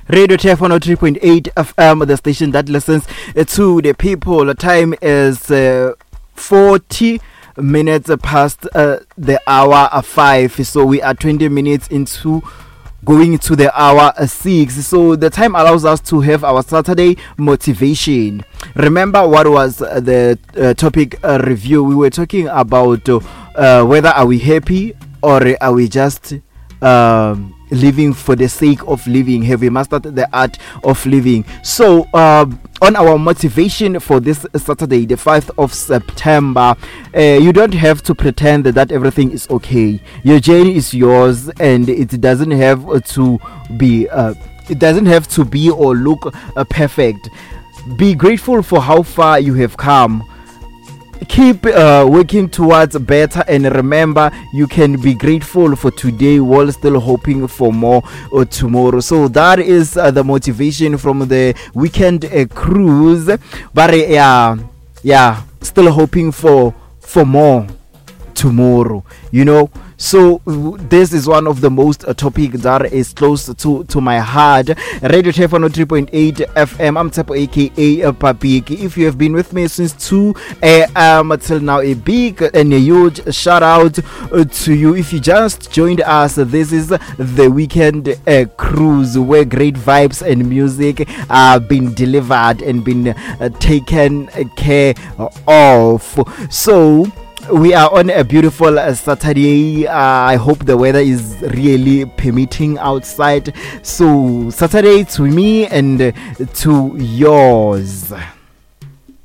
Radio TF 103.8 FM, the station that listens to the people. The time is 40 minutes past the hour 5. So we are 20 minutes into going to the hour 6. So the time allows us to have our Saturday motivation. Remember what was the topic review? We were talking about whether are we happy or are we just living for the sake of living. Have we mastered the art of living? So on our motivation for this Saturday, the 5th of September, you don't have to pretend that everything is okay. Your journey is yours, and it doesn't have to be or look perfect. Be grateful for how far you have come. Keep working towards better, and remember, you can be grateful for today while still hoping for more tomorrow. So that is the motivation from the weekend cruise. But still hoping for more tomorrow, So this is one of the most topic that is close to my heart. Radio TF 103.8 FM. I'm Tsepo aka Papiki. If you have been with me since 2 a.m. till now, a big and a huge shout out to you. If you just joined us, this is the weekend cruise where great vibes and music are being delivered and been taken care of. So we are on a beautiful Saturday. I hope the weather is really permitting outside. So Saturday to me and to yours.